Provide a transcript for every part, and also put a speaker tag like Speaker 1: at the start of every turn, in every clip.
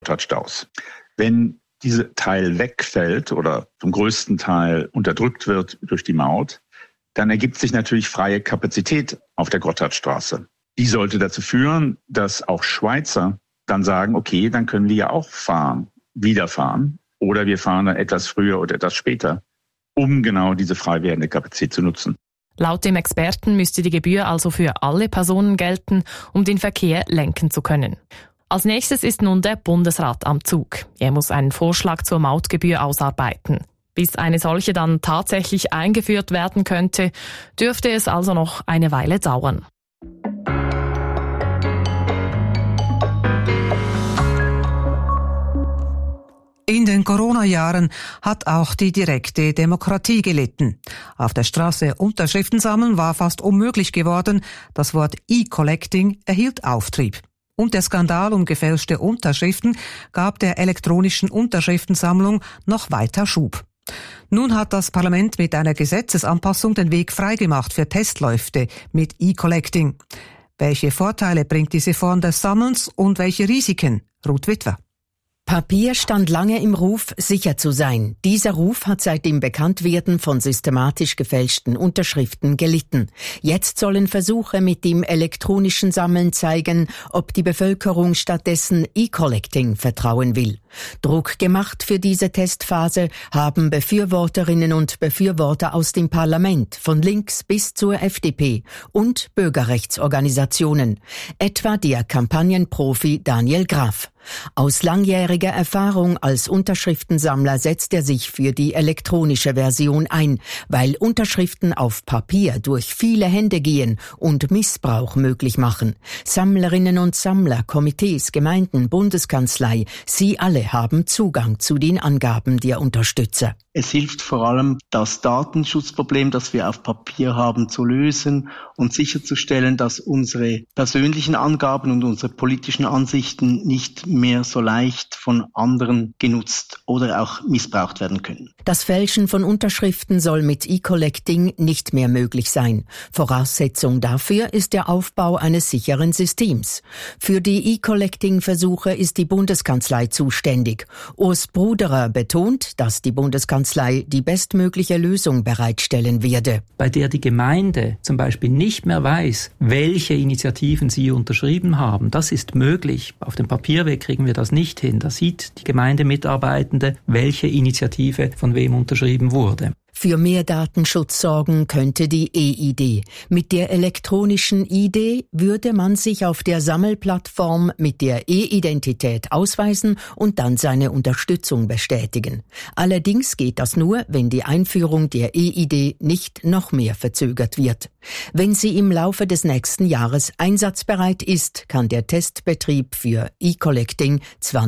Speaker 1: Gotthardstaus. Wenn dieser Teil wegfällt oder zum größten Teil unterdrückt wird durch die Maut, dann ergibt sich natürlich freie Kapazität auf der Gotthardstraße. Die sollte dazu führen, dass auch Schweizer dann sagen, okay, dann können wir ja auch wieder fahren, oder wir fahren dann etwas früher oder etwas später, um genau diese frei werdende Kapazität zu nutzen.
Speaker 2: Laut dem Experten müsste die Gebühr also für alle Personen gelten, um den Verkehr lenken zu können. Als nächstes ist nun der Bundesrat am Zug. Er muss einen Vorschlag zur Mautgebühr ausarbeiten. Bis eine solche dann tatsächlich eingeführt werden könnte, dürfte es also noch eine Weile dauern.
Speaker 3: In den Corona-Jahren hat auch die direkte Demokratie gelitten. Auf der Straße Unterschriften sammeln war fast unmöglich geworden. Das Wort E-Collecting erhielt Auftrieb. Und der Skandal um gefälschte Unterschriften gab der elektronischen Unterschriftensammlung noch weiter Schub. Nun hat das Parlament mit einer Gesetzesanpassung den Weg freigemacht für Testläufe mit E-Collecting. Welche Vorteile bringt diese Form des Sammelns und welche Risiken? Ruth Witwer.
Speaker 4: Papier stand lange im Ruf, sicher zu sein. Dieser Ruf hat seit dem Bekanntwerden von systematisch gefälschten Unterschriften gelitten. Jetzt sollen Versuche mit dem elektronischen Sammeln zeigen, ob die Bevölkerung stattdessen E-Collecting vertrauen will. Druck gemacht für diese Testphase haben Befürworterinnen und Befürworter aus dem Parlament, von links bis zur FDP und Bürgerrechtsorganisationen, etwa der Kampagnenprofi Daniel Graf. Aus langjähriger Erfahrung als Unterschriftensammler setzt er sich für die elektronische Version ein, weil Unterschriften auf Papier durch viele Hände gehen und Missbrauch möglich machen. Sammlerinnen und Sammler, Komitees, Gemeinden, Bundeskanzlei, sie alle haben Zugang zu den Angaben der Unterstützer.
Speaker 5: Es hilft vor allem, das Datenschutzproblem, das wir auf Papier haben, zu lösen und sicherzustellen, dass unsere persönlichen Angaben und unsere politischen Ansichten nicht mehr so leicht von anderen genutzt oder auch missbraucht werden können.
Speaker 4: Das Fälschen von Unterschriften soll mit E-Collecting nicht mehr möglich sein. Voraussetzung dafür ist der Aufbau eines sicheren Systems. Für die E-Collecting-Versuche ist die Bundeskanzlei zuständig. Urs Bruderer betont, dass die Bundeskanzlei die bestmögliche Lösung bereitstellen werde.
Speaker 6: Bei der die Gemeinde zum Beispiel nicht mehr weiß, welche Initiativen sie unterschrieben haben. Das ist möglich. Auf dem Papierweg kriegen wir das nicht hin. Da sieht die Gemeindemitarbeitende, welche Initiative von wem unterschrieben wurde.
Speaker 4: Für mehr Datenschutz sorgen könnte die E-ID. Mit der elektronischen ID würde man sich auf der Sammelplattform mit der E-Identität ausweisen und dann seine Unterstützung bestätigen. Allerdings geht das nur, wenn die Einführung der E-ID nicht noch mehr verzögert wird. Wenn sie im Laufe des nächsten Jahres einsatzbereit ist, kann der Testbetrieb für E-Collecting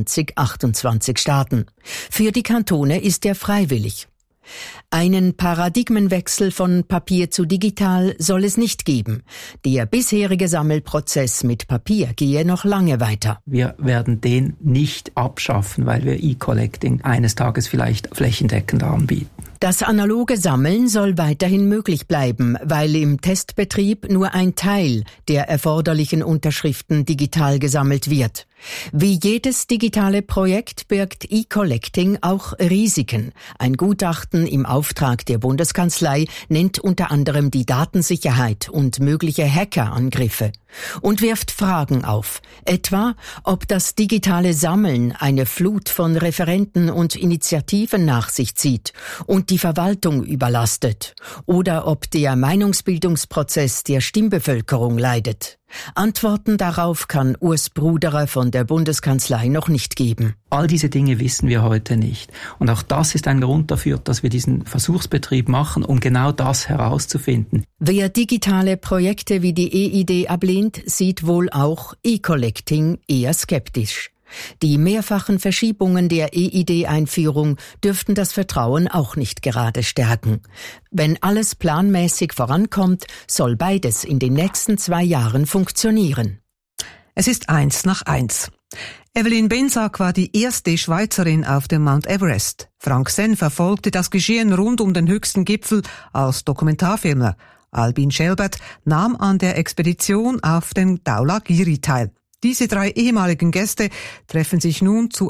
Speaker 4: 2028 starten. Für die Kantone ist er freiwillig. Einen Paradigmenwechsel von Papier zu digital soll es nicht geben. Der bisherige Sammelprozess mit Papier gehe noch lange weiter.
Speaker 6: Wir werden den nicht abschaffen, weil wir E-Collecting eines Tages vielleicht flächendeckend anbieten.
Speaker 4: Das analoge Sammeln soll weiterhin möglich bleiben, weil im Testbetrieb nur ein Teil der erforderlichen Unterschriften digital gesammelt wird. Wie jedes digitale Projekt birgt E-Collecting auch Risiken. Ein Gutachten im Auftrag der Bundeskanzlei nennt unter anderem die Datensicherheit und mögliche Hackerangriffe und wirft Fragen auf, etwa ob das digitale Sammeln eine Flut von Referenten und Initiativen nach sich zieht und die Verwaltung überlastet oder ob der Meinungsbildungsprozess der Stimmbevölkerung leidet. Antworten darauf kann Urs Bruderer von der Bundeskanzlei noch nicht geben.
Speaker 6: All diese Dinge wissen wir heute nicht. Und auch das ist ein Grund dafür, dass wir diesen Versuchsbetrieb machen, um genau das herauszufinden.
Speaker 4: Wer digitale Projekte wie die E-ID ablehnt, sieht wohl auch E-Collecting eher skeptisch. Die mehrfachen Verschiebungen der E-ID-Einführung dürften das Vertrauen auch nicht gerade stärken. Wenn alles planmäßig vorankommt, soll beides in den nächsten 2 Jahren funktionieren.
Speaker 3: Es ist 1:1. Evelyn Bensack war die erste Schweizerin auf dem Mount Everest. Frank Senn verfolgte das Geschehen rund um den höchsten Gipfel als Dokumentarfilmer. Albin Schelbert nahm an der Expedition auf den Dhaulagiri teil. Diese 3 ehemaligen Gäste treffen sich nun zu